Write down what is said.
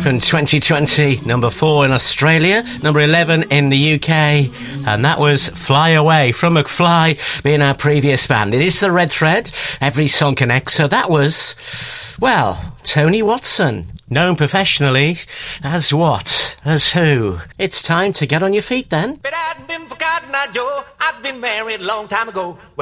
in 2020, number 4 in Australia, number 11 in the UK, and that was Fly Away from McFly, being our previous band. It is the red thread, every song connects, so that was, well, Tony Watson, known professionally as what? As who? It's time to get on your feet then. But I've been forgotten, Joe. I've been married a long time ago.